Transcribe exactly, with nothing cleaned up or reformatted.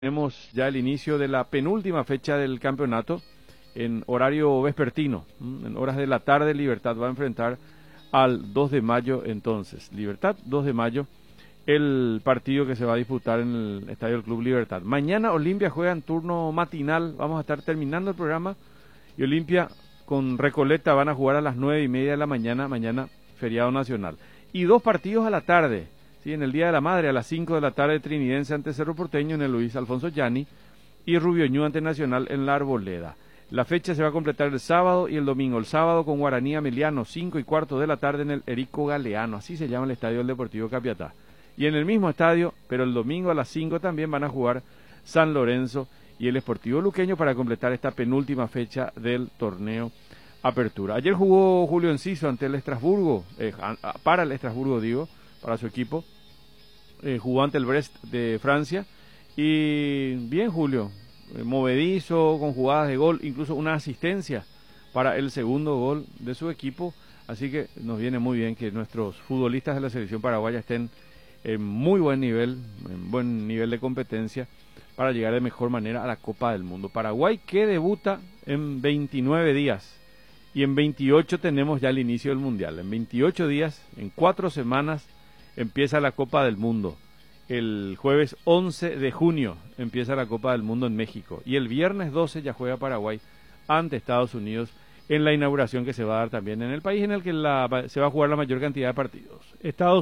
Tenemos ya el inicio de la penúltima fecha del campeonato en horario vespertino, en horas de la tarde. Libertad va a enfrentar al dos de mayo entonces. Libertad, dos de mayo, el partido que se va a disputar en el Estadio del Club Libertad. Mañana Olimpia juega en turno matinal, vamos a estar terminando el programa y Olimpia con Recoleta van a jugar a las nueve y media de la mañana, mañana feriado nacional. Y dos partidos a la tarde. Sí, en el Día de la Madre, a las cinco de la tarde, Trinidense ante Cerro Porteño en el Luis Alfonso Llani y Rubio Ñu ante Nacional en la Arboleda. La fecha se va a completar el sábado y el domingo. El sábado con Guaraní Ameliano, cinco y cuarto de la tarde en el Erico Galeano, así se llama el estadio del Deportivo Capiatá. Y en el mismo estadio, pero el domingo a las cinco también van a jugar San Lorenzo y el Sportivo Luqueño para completar esta penúltima fecha del torneo Apertura. Ayer jugó Julio Enciso ante el Estrasburgo, eh, para el Estrasburgo digo, para su equipo, eh, jugó ante el Brest de Francia, y bien Julio, eh, movedizo, con jugadas de gol, incluso una asistencia para el segundo gol de su equipo, así que nos viene muy bien que nuestros futbolistas de la selección paraguaya estén en muy buen nivel, en buen nivel de competencia, para llegar de mejor manera a la Copa del Mundo. Paraguay que debuta en veintinueve días, y en veintiocho tenemos ya el inicio del Mundial. En veintiocho días, en cuatro semanas, empieza la Copa del Mundo. El jueves once de junio empieza la Copa del Mundo en México. Y el viernes doce ya juega Paraguay ante Estados Unidos en la inauguración que se va a dar también en el país en el que la, se va a jugar la mayor cantidad de partidos. Estados